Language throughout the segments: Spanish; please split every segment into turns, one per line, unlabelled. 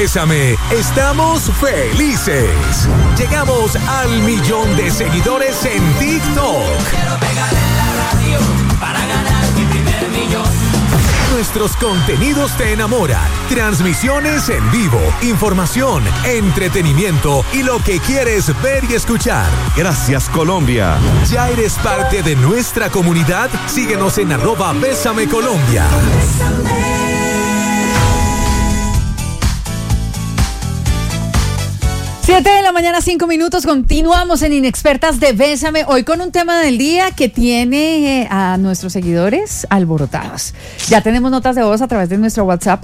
Bésame, estamos felices. Llegamos al 1.000.000 de seguidores en TikTok.
Quiero pegar en la radio para ganar mi primer millón.
Nuestros contenidos te enamoran. Transmisiones en vivo, información, entretenimiento y lo que quieres ver y escuchar.
Gracias, Colombia.
¿Ya eres parte de nuestra comunidad? Síguenos en @Bésame Colombia.
7:05 a.m. Continuamos en Inexpertas de Bésame, hoy con un tema del día que tiene a nuestros seguidores alborotados. Ya tenemos notas de voz a través de nuestro WhatsApp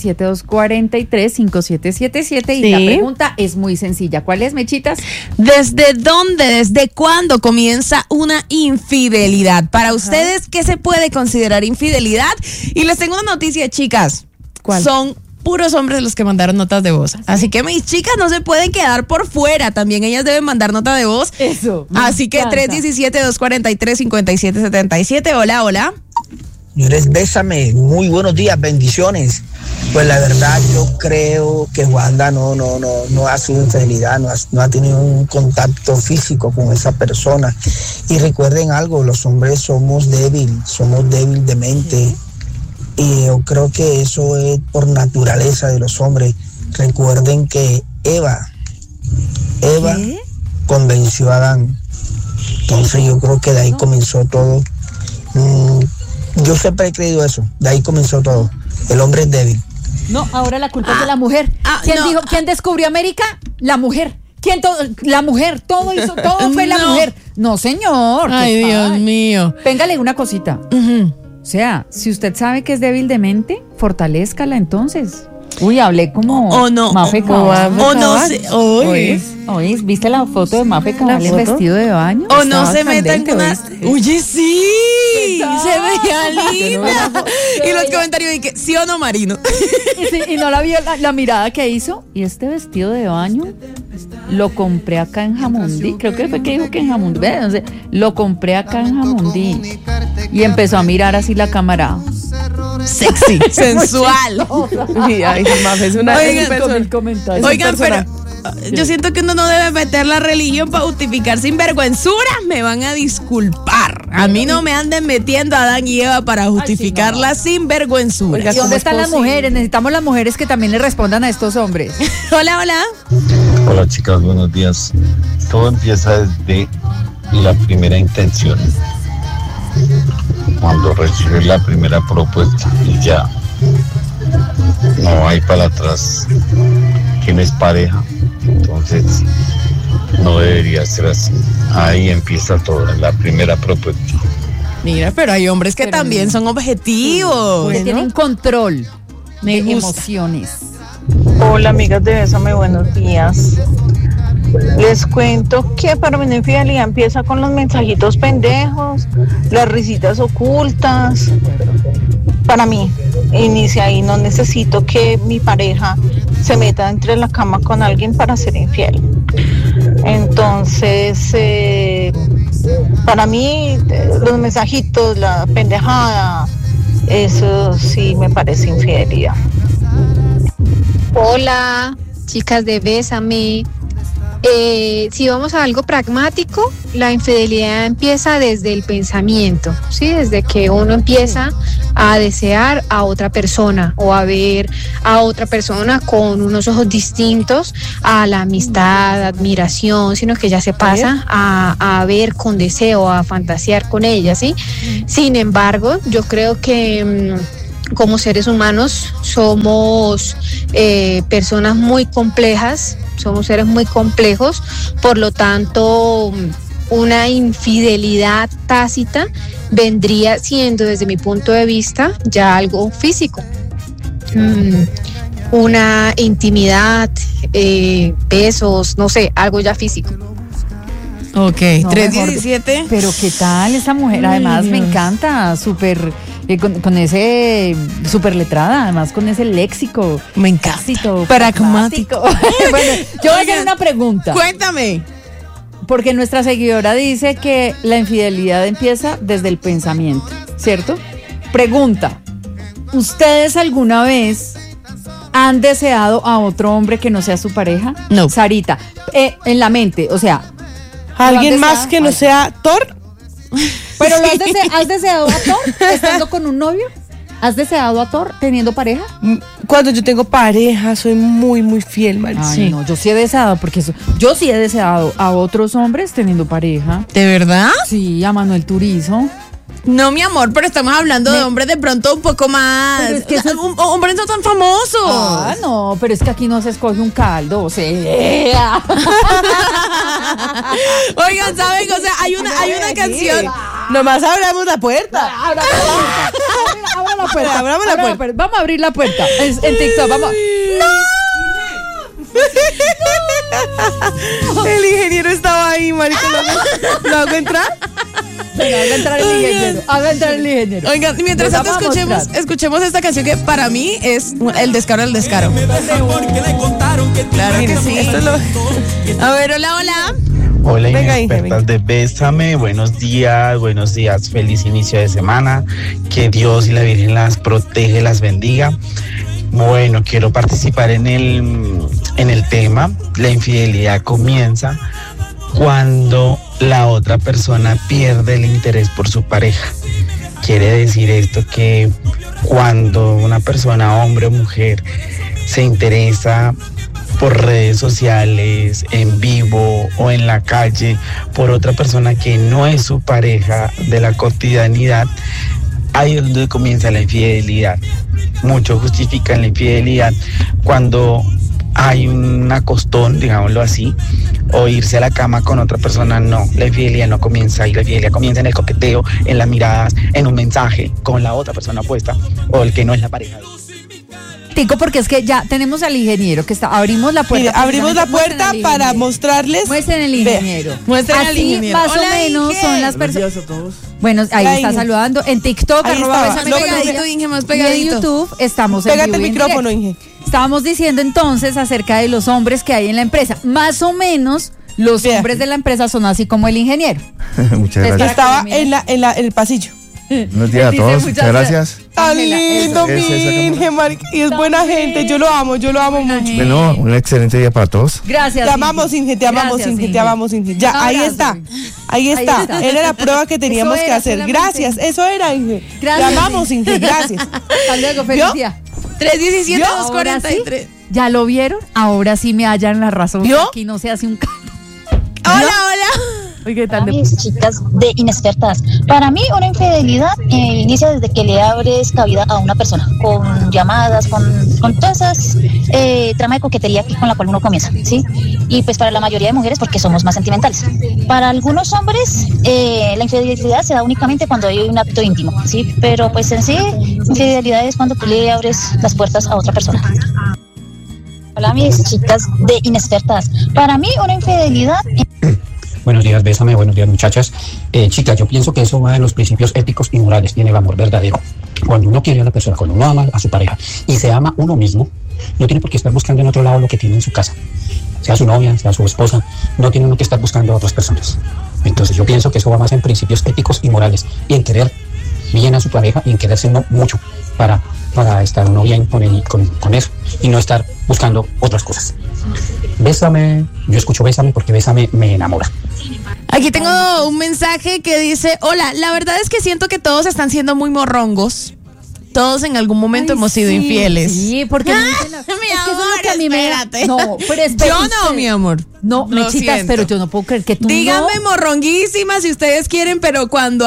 317-243-5777 y la pregunta es muy sencilla. ¿Cuál es, Mechitas?
¿Desde dónde, desde cuándo comienza una infidelidad? Para ustedes, ¿qué se puede considerar infidelidad? Y les tengo una noticia, chicas.
¿Cuál?
Son puros hombres los que mandaron notas de voz. Así que mis chicas no se pueden quedar por fuera. También ellas deben mandar nota de voz.
Eso.
Así que 317-243-5777. Hola, hola.
Señores, Bésame, muy buenos días, bendiciones. Pues la verdad yo creo que Wanda no ha sido infidelidad, no ha tenido un contacto físico con esa persona. Y recuerden algo, los hombres somos débiles de mente. Y yo creo que eso es por naturaleza de los hombres. Recuerden que Eva convenció a Adán. Entonces yo creo que de ahí comenzó todo. Yo siempre he creído eso. De ahí comenzó todo. El hombre es débil.
No, ahora la culpa es de la mujer. ¿Quién descubrió América? La mujer. La mujer, todo fue la mujer. No, señor.
Ay, Dios mío.
Péngale una cosita. O sea, si usted sabe que es débil de mente, fortalézcala entonces. Uy, hablé como Mafe Cabal.
O no sé.
Oye, ¿viste la foto de Mafe Cabal en vestido de baño?
O no se metan con una... Oye, sí. Se veía linda. Y los comentarios de que sí o no, Marino.
Y no la vio la mirada que hizo. Y este vestido de baño lo compré acá en Jamundí. Creo que fue que dijo que en Jamundí. Entonces, lo compré acá en Jamundí. Y empezó a mirar así la cámara.
Sexy, sensual.
Ay, Mafe es una...
Oigan, pero yo siento que uno no debe meter la religión para justificar sinvergüenzuras. Me van a disculpar. A mí no me anden metiendo a Adán y Eva para justificar las sinvergüenzuras.
Oiga, ¿y dónde están las mujeres? Necesitamos las mujeres que también le respondan a estos hombres.
Hola, hola.
Hola, chicas, buenos días. Todo empieza desde la primera intención. Cuando recibes la primera propuesta y ya no hay para atrás, tienes pareja, entonces no debería ser así. Ahí empieza todo, en la primera propuesta.
Mira, pero hay hombres que también son objetivos.
Que tienen control de emociones.
Hola, amigas de Bésame, buenos días. Les cuento que para mi infidelidad empieza con los mensajitos pendejos, las risitas ocultas. Para mí, inicia ahí, no necesito que mi pareja se meta entre la cama con alguien para ser infiel. Entonces, para mí, los mensajitos, la pendejada, eso sí me parece infidelidad.
Hola, chicas de Bésame. Si vamos a algo pragmático, la infidelidad empieza desde el pensamiento, ¿sí? Desde que uno empieza a desear a otra persona o a ver a otra persona con unos ojos distintos a la amistad, admiración, sino que ya se pasa a ver con deseo, a fantasear con ella, ¿sí? Sin embargo, yo creo que como seres humanos somos personas muy complejas, somos seres muy complejos, por lo tanto una infidelidad tácita vendría siendo desde mi punto de vista ya algo físico, una intimidad, besos, no sé, algo ya físico.
Ok, no, 317.
Pero ¿qué tal esa mujer? Además me encanta, súper... Con ese súper letrada, además con ese léxico.
Me encanta. Pragmático.
Bueno, yo voy a hacer una pregunta.
Cuéntame.
Porque nuestra seguidora dice que la infidelidad empieza desde el pensamiento, ¿cierto? Pregunta, ¿ustedes alguna vez ¿Han deseado a otro hombre que no sea su pareja?
No.
Sarita, en la mente, o sea.
¿Alguien más que no sea Thor?
¿Pero has deseado a Thor estando con un novio? ¿Has deseado a Thor teniendo pareja?
Cuando yo tengo pareja, soy muy, muy fiel, Marisa.
Ay, no, yo sí he deseado, porque yo sí he deseado a otros hombres teniendo pareja.
¿De verdad?
Sí, a Manuel Turizo.
No, mi amor, pero estamos hablando de hombres de pronto un poco más.
Pero es que
hombres no tan famosos.
Ah, no, pero es que aquí no se escoge un caldo, o sea.
Oigan, ¿saben? O sea, hay una canción.
Nomás abramos la puerta.
Abra la puerta.
Abramos la puerta.
Vamos a abrir la puerta. En TikTok, vamos.
¡No! El ingeniero estaba ahí, marica. ¿Lo hago entrar?
Venga, haga entrar el ingeniero.
Oigan, mientras tanto escuchemos esta canción que para mí es el descaro del descaro. Claro que sí. A ver, hola.
Hola, inexpertas de Bésame, buenos días, feliz inicio de semana, que Dios y la Virgen las protege, las bendiga. Bueno, quiero participar en el tema. La infidelidad comienza cuando la otra persona pierde el interés por su pareja. Quiere decir esto que cuando una persona, hombre o mujer, se interesa por redes sociales, en vivo o en la calle, por otra persona que no es su pareja de la cotidianidad, ahí es donde comienza la infidelidad. Muchos justifican la infidelidad cuando hay un acostón, digámoslo así, o irse a la cama con otra persona. No, la infidelidad no comienza ahí. La infidelidad comienza en el coqueteo, en las miradas, en un mensaje con la otra persona opuesta o el que no es la pareja.
Porque es que ya tenemos al ingeniero que está. Abrimos la puerta.
Mire, abrimos la puerta para mostrarles.
Muestren el ingeniero.
Muestren al ingeniero.
Más o menos son las personas. Bueno, ahí está saludando. En TikTok,
más pegadito.
Y en YouTube estamos en
Pégate el micrófono, Inge.
Estábamos diciendo entonces acerca de los hombres que hay en la empresa. Más o menos los hombres de la empresa son así como el ingeniero.
Muchas gracias.
Estaba en el pasillo.
Buenos días a todos, muchas gracias.
Tan lindo, mi Inge, marica, y es buena gente, yo lo amo mucho.
Bueno, un excelente día para todos.
Gracias.
Te amamos, Inge, te amamos, Inge. Ya, ahí está. Era la prueba que teníamos que hacer. Gracias, eso era, Inge. Gracias. Te amamos, Inge, gracias.
Hasta luego, feliz día.
317-243.
¿Ya lo vieron? Ahora sí me hallan la razón.
¿Vio?
Aquí no se hace un caldo.
Hola.
Oye, ¿qué tal?
Mis chicas de inexpertas. Para mí una infidelidad inicia desde que le abres cabida a una persona, con llamadas, con todas esas trama de coquetería con la cual uno comienza, ¿sí? Y pues para la mayoría de mujeres porque somos más sentimentales. Para algunos hombres la infidelidad se da únicamente cuando hay un acto íntimo, ¿sí? Pero pues en sí, infidelidad es cuando tú le abres las puertas a otra persona. Hola, mis chicas de inexpertas. Para mí una infidelidad...
Buenos días, Bésame, buenos días, muchachas. Chicas, yo pienso que eso va de los principios éticos y morales, tiene el amor verdadero. Cuando uno quiere a la persona, cuando uno ama a su pareja y se ama uno mismo, no tiene por qué estar buscando en otro lado lo que tiene en su casa. Sea su novia, sea su esposa, no tiene uno que estar buscando a otras personas. Entonces yo pienso que eso va más en principios éticos y morales y en querer bien a su pareja y en quererse uno mucho para estar uno bien con eso y no estar buscando otras cosas. Bésame, yo escucho Bésame porque Bésame me enamora.
Aquí tengo un mensaje que dice: hola, la verdad es que siento que todos están siendo muy morrongos. Todos en algún momento hemos sido infieles.
Sí, porque
mi
es que eso es lo que a mí me...
espérate.
No, pero
yo no, mi amor.
No, mechitas, pero yo no puedo creer que tú
díganme morronguísimas si ustedes quieren, pero cuando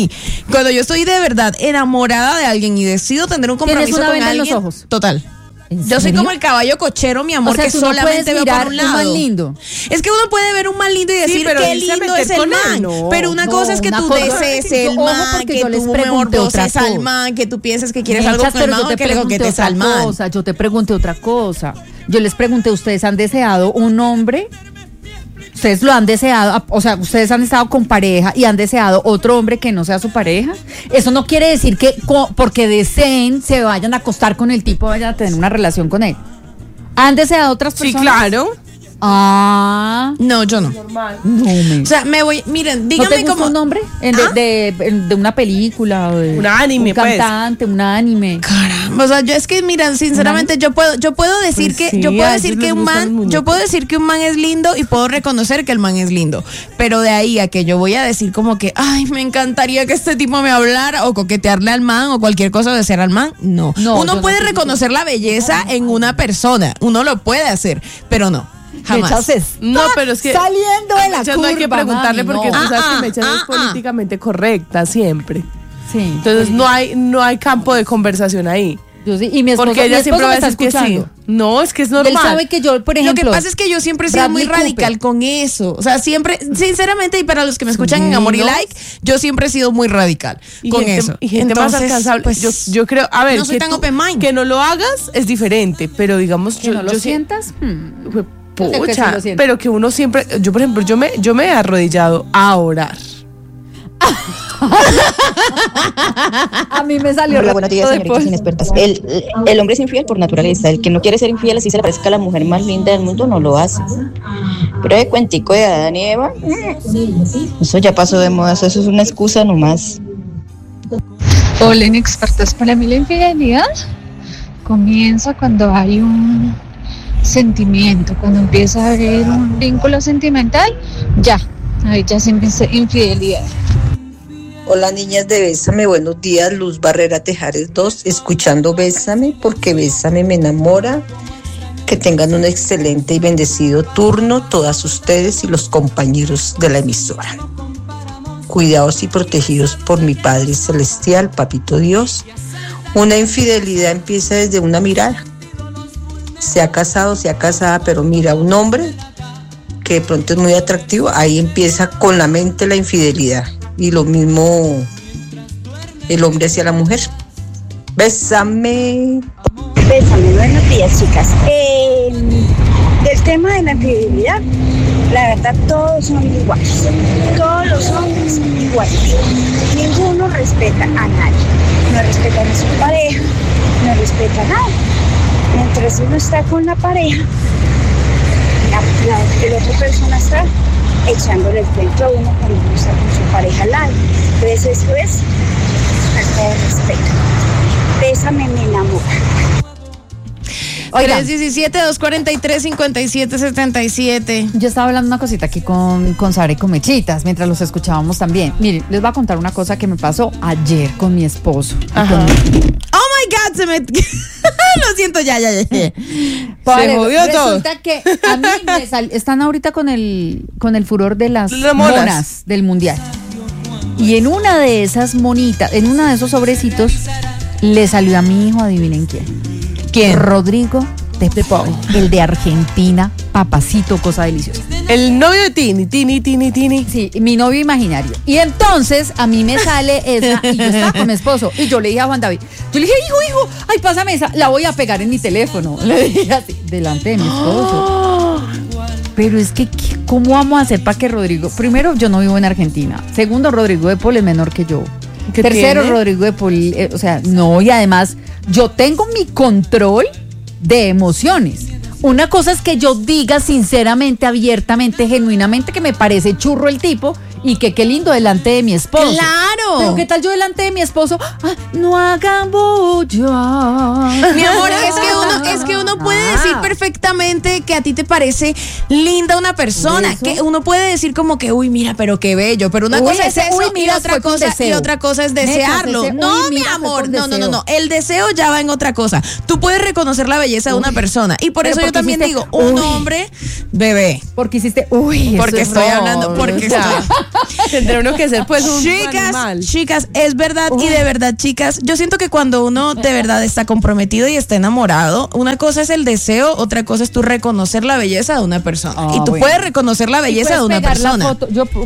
yo estoy de verdad enamorada de alguien y decido tener un compromiso con alguien,
en los ojos.
Total. Yo soy como el caballo cochero, mi amor, que solamente veo por un lado.
Un man lindo.
Es que uno puede ver un man lindo y decir qué lindo es el man.
No,
pero una cosa es que tú desees el man, que tú morbosees al man, que tú pienses que quieres algo con el man, que le coquetes al man.
Yo te pregunté otra cosa. Yo les pregunté, ¿ustedes han deseado un hombre? ¿Ustedes lo han deseado? O sea, ¿ustedes han estado con pareja y han deseado otro hombre que no sea su pareja? Eso no quiere decir que porque deseen se vayan a acostar con el tipo, vayan a tener una relación con él. ¿Han deseado otras personas?
Sí, claro. No, yo no.
Normal.
O sea, me voy, miren, díganme
¿No te gusta un nombre de una película o de
un anime,
un cantante, un anime?
Caramba, o sea, yo es que miren, sinceramente yo puedo decir
Pues
que
sí,
yo puedo
a
decir
ellos
que
les
un
gustan los
man,
muñecos.
yo puedo decir que un man es lindo y puedo reconocer que el man es lindo, pero de ahí a que yo voy a decir como que, ay, me encantaría que este tipo me hablara o coquetearle al man o cualquier cosa de ser al man, no. Uno puede reconocer la belleza en una persona, uno lo puede hacer, pero no. Jamás.
No, pero es que
saliendo de la
Mecha no hay que
curva,
preguntarle
mami,
porque
no.
tú sabes que Mecha es políticamente correcta siempre.
Sí.
Entonces no hay campo de conversación ahí.
Yo sí, y mi esposo,
porque ella
mi
siempre va a
esposo me
decir
está
que sí.
escuchando.
No, es que es normal.
Él sabe que yo, por ejemplo,
lo que pasa es que yo siempre he sido muy
Bradley
radical
Cooper.
con eso. O sea, siempre, sinceramente, y para los que me escuchan en
Sí,
Amor y
¿no?
Like, yo siempre he sido muy radical con eso.
Y gente más
Entonces,
alcanzable.
pues,
yo creo, a ver,
no soy tan open mind.
que no lo hagas es diferente, pero digamos,
que no lo sientas.
Pucha,
que sí lo siento.
pero que uno siempre, yo por ejemplo, yo me he arrodillado a orar.
A mí me salió.
Hola, buenos días, señoritas inexpertas. El hombre es infiel por naturaleza. El que no quiere ser infiel, así se le parezca a la mujer más linda del mundo, no lo hace. Pero de cuentico de Adán y Eva, eso ya pasó de moda, eso es una excusa nomás.
Hola, inexpertas. Para mí la infidelidad comienza cuando hay un sentimiento, cuando empieza a haber un vínculo sentimental, ahí ya se empieza infidelidad.
Hola niñas de Bésame, buenos días, Luz Barrera Tejares 2, escuchando Bésame porque Bésame me enamora. Que tengan un excelente y bendecido turno todas ustedes y los compañeros de la emisora. Cuidados y protegidos por mi Padre Celestial, Papito Dios. Una infidelidad empieza desde una mirada. Sea casado, sea casada, pero mira a un hombre que de pronto es muy atractivo, ahí empieza con la mente la infidelidad. Y lo mismo el hombre hacia la mujer. Bésame.
Bésame, buenos días, chicas. Del tema de la infidelidad, la verdad todos son iguales. Todos los hombres iguales. Ninguno respeta a nadie. No respetan a su pareja, no respeta a nadie. Mientras uno está con la pareja, el otra persona está echándole el cuento a uno cuando uno está con su pareja al lado. Entonces eso es falta de respeto. Bésame, me enamora.
317-243-5777.
Yo estaba hablando una cosita aquí con Sara y con Mechitas mientras los escuchábamos también. Miren, les voy a contar una cosa que me pasó ayer con mi esposo.
Ajá. Oh my God, se me... Lo siento, ya.
Vale,
se jodió todo.
Resulta que a mí están ahorita con el furor de las monas del mundial. Y en una de esas monitas, en uno de esos sobrecitos, le salió a mi hijo, adivinen quién.
¿Quién?
Rodrigo de Paul, el de Argentina, papacito, cosa deliciosa.
El novio de Tini.
Sí, mi novio imaginario. Y entonces a mí me sale esa y yo estaba con mi esposo y yo le dije a Juan David, yo le dije, hijo, ay, pásame esa, la voy a pegar en mi teléfono. Le dije así, delante de mi esposo. Pero es que, ¿cómo vamos a hacer para que Rodrigo? Primero, yo no vivo en Argentina. Segundo, Rodrigo de Paul es menor que yo. Tercero,
tiene?
Rodrigo de Paul, o sea, no, y además, yo tengo mi control de emociones. Una cosa es que yo diga sinceramente, abiertamente, genuinamente que me parece churro el tipo y que qué lindo delante de mi esposo.
¡Claro!
Pero qué tal yo delante de mi esposo, no hagan bulla.
Mi amor, es que uno puede decir perfectamente que a ti te parece linda una persona, que uno puede decir como que, uy, mira, pero qué bello, pero una cosa es eso y otra cosa es desearlo. No, mi amor, no. El deseo ya va en otra cosa. Tú puedes reconocer la belleza de una persona y por eso yo también digo, un hombre, bebé.
Porque hiciste,
porque estoy hablando, porque estoy...
Tendrá uno que ser pues un animal.
Chicas, es verdad y de verdad, chicas, yo siento que cuando uno de verdad está comprometido y está enamorado, una cosa es el deseo, otra cosa es tú reconocer la belleza de una persona. Y tú puedes reconocer la belleza de una persona.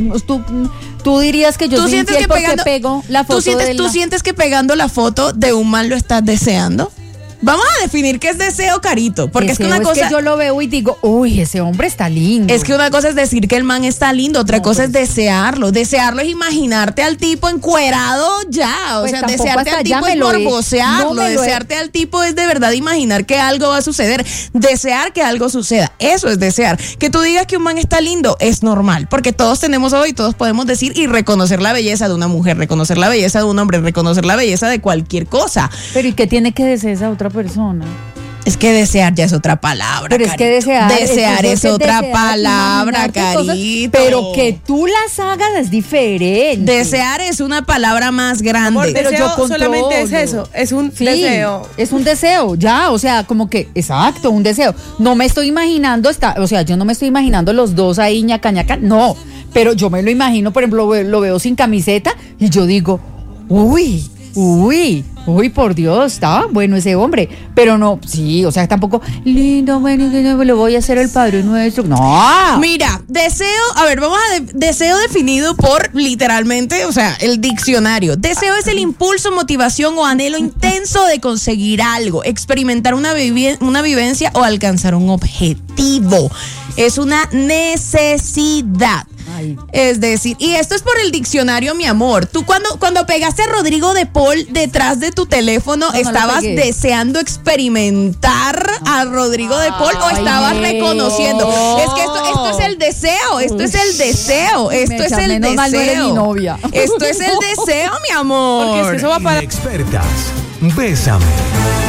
Tú dirías que yo soy infiel porque pego la foto
¿Tú sientes que pegando la foto de un man lo estás deseando? Vamos a definir qué es deseo, Carito, porque
deseo,
es que una cosa...
Es que yo lo veo y digo, uy, ese hombre está lindo.
Es que una cosa es decir que el man está lindo, otra cosa es desearlo. Desearlo es imaginarte al tipo encuerado ya, o sea, desearte al tipo es morbosearlo, desearte al tipo es de verdad imaginar que algo va a suceder, desear que algo suceda, eso es desear. Que tú digas que un man está lindo es normal, porque todos tenemos hoy, todos podemos decir y reconocer la belleza de una mujer, reconocer la belleza de un hombre, reconocer la belleza de cualquier cosa.
Pero ¿y qué tiene que desear esa otra persona?
Es que desear ya es otra palabra,
pero
Carito.
Es que desear
es otra palabra, Carito.
Pero que tú las hagas es diferente.
Desear es una palabra más grande.
Amor, pero yo solamente es eso, es un deseo.
Es un deseo, ya, o sea, como que, exacto, un deseo. No me estoy imaginando, o sea, yo no me estoy imaginando los dos ahí ñaca, no. Pero yo me lo imagino, por ejemplo, lo veo sin camiseta y yo digo, uy, por Dios, está bueno ese hombre, pero no, sí, o sea, tampoco lindo, bueno, le voy a hacer el Padre Nuestro, no.
Mira, deseo, a ver, vamos a deseo definido por literalmente, o sea, el diccionario. Deseo es el impulso, motivación o anhelo intenso de conseguir algo, experimentar una vivencia o alcanzar un objetivo. Es una necesidad. Ay. Es decir, y esto es por el diccionario, mi amor. Tú cuando pegaste a Rodrigo de Paul detrás de tu teléfono, ¿estabas deseando experimentar a Rodrigo de Paul o estabas reconociendo? Es que esto es el deseo, esto es el deseo, esto es el deseo.
Mi novia.
Esto es el deseo, mi amor.
Porque eso va para expertas. Bésame.